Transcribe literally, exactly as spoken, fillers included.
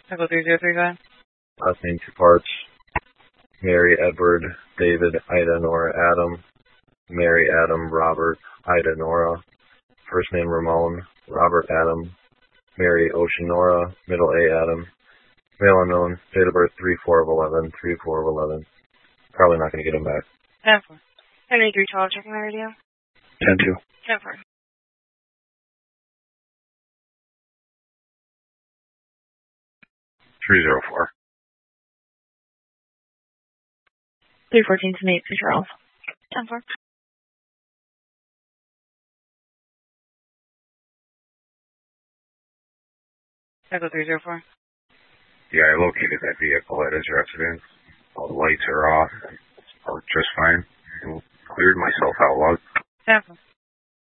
Echo three zero three five. Last name two parts. Mary, Edward, David, Ida, Nora, Adam. Mary, Adam, Robert, Ida, Nora. First name Ramon, Robert, Adam. Mary, Ocean, Nora. Middle A, Adam. Male unknown. Date of birth three four of eleven. three four of eleven. Probably not going to get him back. ten four. Henry three twelve, checking my radio. ten two. ten four. three zero four. three fourteen to eight, Charles. ten four. Echo three zero four. Yeah, I located that vehicle at his residence. All the lights are off. It's parked just fine. Cleared myself out loud. ten four.